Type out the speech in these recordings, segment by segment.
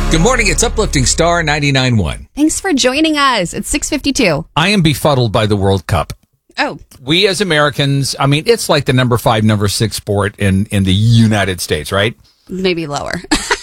Good morning. It's Uplifting Star 99.1. Thanks for joining us. It's 6:52. I am befuddled by the World Cup. Oh, We as Americans, I mean, it's like the number 5, number 6 sport in the United States, right? maybe lower.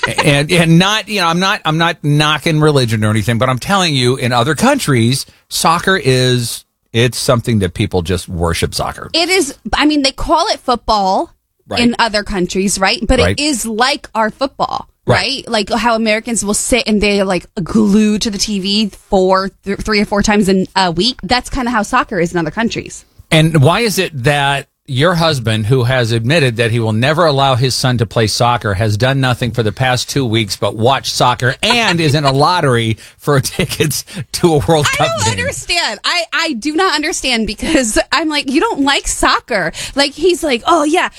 and not, I'm not knocking religion or anything, but I'm telling you, in other countries, soccer it's something that people just worship soccer. It is, I mean, they call it football in other countries, right? But it is like our football. Right? Like how Americans will sit and they're like glued to the TV 3 or 4 times a week. That's kind of how soccer is in other countries. And why is it that your husband, who has admitted that he will never allow his son to play soccer, has done nothing for the past 2 weeks but watch soccer and is in a lottery for tickets to a World Cup game? I don't understand. I do not understand, because I'm like, you don't like soccer. Like, he's like, oh yeah,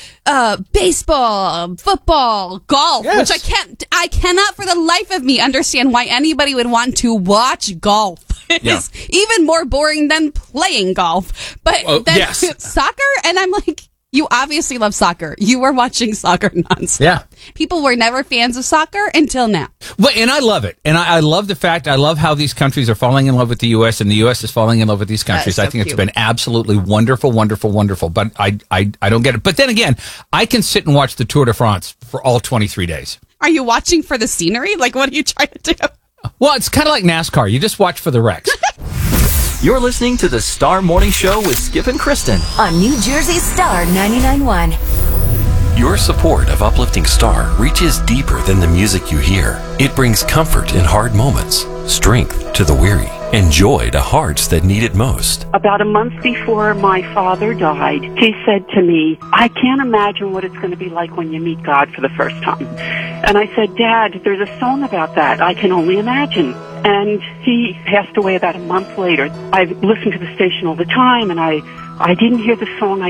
baseball, football, golf, which I cannot for the life of me understand why anybody would want to watch golf. It's even more boring than playing golf. But then soccer, and I'm like, you obviously love soccer. You were watching soccer nonstop. Yeah. People were never fans of soccer until now. Well, and I love it. And I love the fact, I love how these countries are falling in love with the U.S. and the U.S. is falling in love with these countries. So I think cute. it's been absolutely wonderful, wonderful, wonderful. But I don't get it. But then again, I can sit and watch the Tour de France for all 23 days. Are you watching for the scenery? Like, what are you trying to do? Well, it's kind of like NASCAR. You just watch for the wrecks. You're listening to the Star Morning Show with Skip and Kristen on New Jersey Star 99.1. Your support of Uplifting Star reaches deeper than the music you hear. It brings comfort in hard moments, strength to the weary, and joy to hearts that need it most. About a month before my father died, he said to me, I can't imagine what it's going to be like when you meet God for the first time. And I said, Dad, there's a song about that. I can only imagine. And he passed away about a month later. I listened to the station all the time, and I didn't hear the song.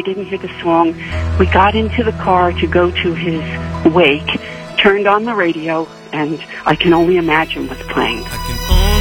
We got into the car to go to his wake, turned on the radio, and I Can Only Imagine was playing. I can